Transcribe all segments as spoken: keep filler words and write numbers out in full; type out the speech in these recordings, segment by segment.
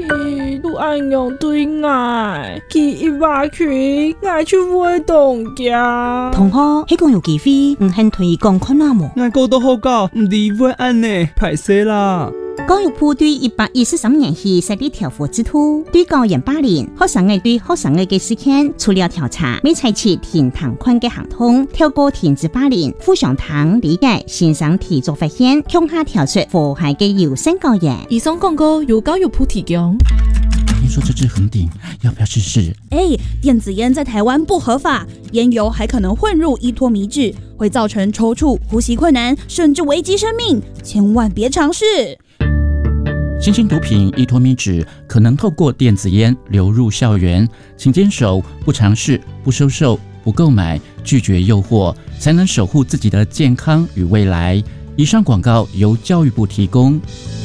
伊都按样对爱，伊一挖去，爱就会动家。 同学，迄讲有机会，唔肯推广看下无？ 俺讲都好搞，唔理会安呢，歹势啦。 教育部对一百一十三年起设立调伏制度，对教员霸凌学生嘅对学生嘅嘅事件，除了调查，未采取停堂款嘅行动，透过停止霸凌、互相堂理解、欣赏提早发现，向下调出祸害嘅优先教员。 以上广告由教育部提供。 听说这支横顶，要不要试试？ 哎，电子烟在台湾不合法，烟油还可能混入依托米脂，会造成抽搐、呼吸困难，甚至危及生命，千万别尝试。 新型毒品依托米脂可能透过电子烟流入校园，请坚守不尝试、不收受、不购买、拒绝诱惑，才能守护自己的健康与未来。以上广告由教育部提供。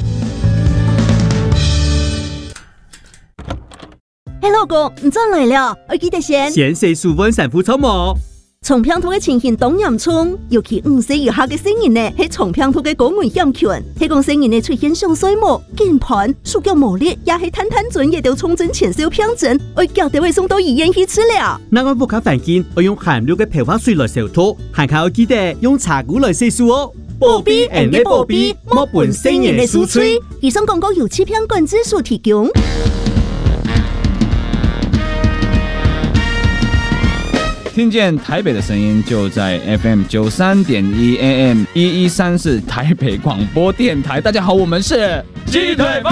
嘿，老公，你转来了，我记得先。 先洗舒温散肤草膜。 从平头嘅情形当严重，尤其五岁以下嘅成人呢，喺从平头嘅高危险群。喺讲成人呢出现上水膜、键盘、手脚无力，也係坦坦准也都重症前兆病症，我叫地位送到医院去治疗。 那我不卡反見，我用含料嘅漂髮水來消毒，還靠記得用茶壺來洗漱哦。保庇 and 保庇，莫本成人嘅輸吹。 以上廣告由欺騙管制所提供。 听见台北的声音，就在 F M 九三点一 A M 一一三四台北广播电台。大家好，我们是鸡腿。